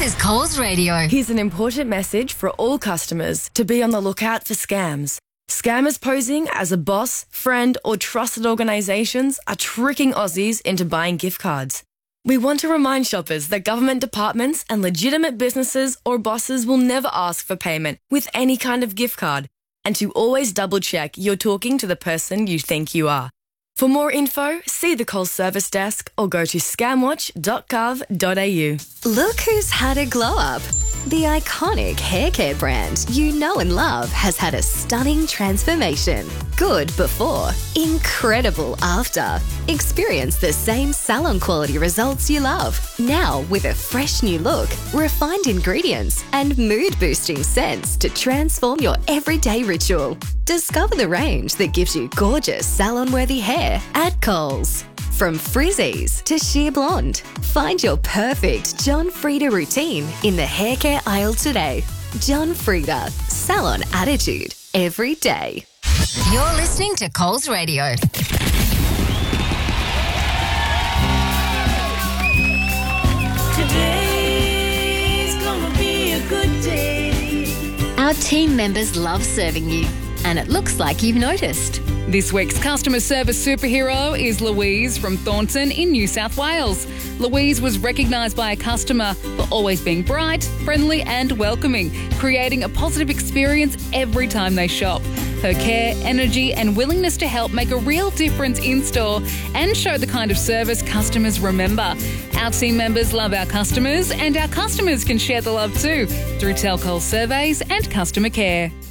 is Coles Radio. Here's an important message for all customers to be on the lookout for scams. Scammers posing as a boss, friend or trusted organisations are tricking Aussies into buying gift cards. We want to remind shoppers that government departments and legitimate businesses or bosses will never ask for payment with any kind of gift card, and to always double check you're talking to the person you think you are. For more info, see the Coles service desk or go to scamwatch.gov.au. Look who's had a glow up. The iconic hair care brand you know and love has had a stunning transformation. Good before, incredible after. Experience the same salon quality results you love. Now with a fresh new look, refined ingredients and mood boosting scents to transform your everyday ritual. Discover the range that gives you gorgeous salon-worthy hair at Coles. From frizzies to sheer blonde, find your perfect John Frieda routine in the hair care aisle today. John Frieda, salon attitude every day. You're listening to Coles Radio. Today's gonna be a good day. Our team members love serving you, and it looks like you've noticed. This week's customer service superhero is Louise from Thornton in New South Wales. Louise was recognised by a customer for always being bright, friendly and welcoming, creating a positive experience every time they shop. Her care, energy and willingness to help make a real difference in-store and show the kind of service customers remember. Our team members love our customers, and our customers can share the love too through Telcol surveys and customer care.